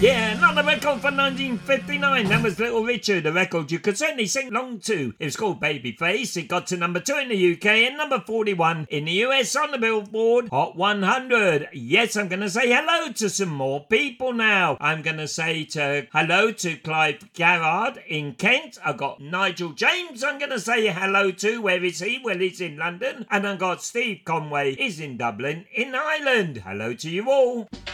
Yeah, another record from 1959. That was Little Richard, a record you could certainly sing along to. It was called Babyface. It got to number 2 in the UK and number 41 in the US on the Billboard Hot 100. Yes, I'm going to say hello to some more people now. I'm going to say hello to Clive Garrard in Kent. I've got Nigel James I'm going to say hello to. Where is he? Well, he's in London. And I've got Steve Conway. He's in Dublin, in Ireland. Hello to you all.